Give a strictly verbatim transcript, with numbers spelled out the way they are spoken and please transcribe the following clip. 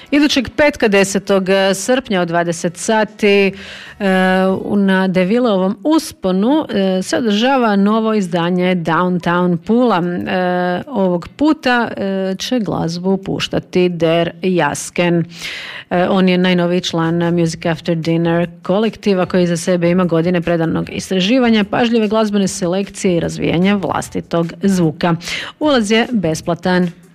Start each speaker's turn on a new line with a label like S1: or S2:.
S1: Idućeg petka desetog srpnja od dvadeset sati na Devilovom usponu se održava novo izdanje Downtown Pula. Ovog puta će glazbu puštati Der Jasken. On je najnoviji član Music After Dinner kolektiva koji iza sebe ima godine predanog istraživanja, pažljive glazbene selekcije i razvijanja vlastitog zvuka. Ulaz je besplatan.